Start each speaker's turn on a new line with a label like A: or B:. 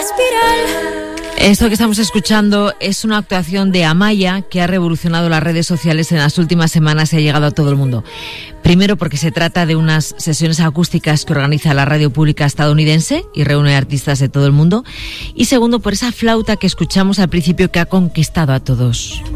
A: espiral.
B: Esto que estamos escuchando es una actuación de Amaya que ha revolucionado las redes sociales en las últimas semanas y ha llegado a todo el mundo. Primero porque se trata de unas sesiones acústicas que organiza la radio pública estadounidense y reúne artistas de todo el mundo. Y segundo por esa flauta que escuchamos al principio que ha conquistado a todos.